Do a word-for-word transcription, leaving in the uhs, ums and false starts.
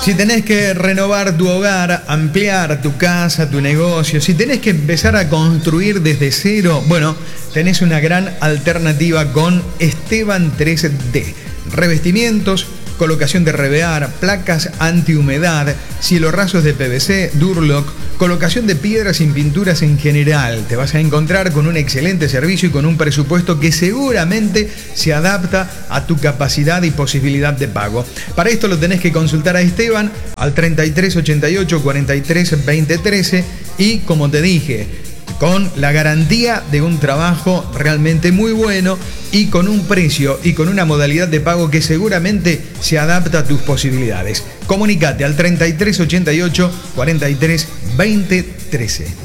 Si tenés que renovar tu hogar, ampliar tu casa, tu negocio, si tenés que empezar a construir desde cero, bueno, tenés una gran alternativa con Esteban tres D. Revestimientos, colocación de revear, placas antihumedad, cielorrasos de P V C, Durlock, colocación de piedras sin pinturas en general. Te vas a encontrar con un excelente servicio y con un presupuesto que seguramente se adapta a tu capacidad y posibilidad de pago. Para esto lo tenés que consultar a Esteban al treinta y tres ochenta y ocho cuarenta y tres veinte trece y, como te dije, con la garantía de un trabajo realmente muy bueno y con un precio y con una modalidad de pago que seguramente se adapta a tus posibilidades. Comunicate al treinta y tres ochenta y ocho cuarenta y tres veinte trece.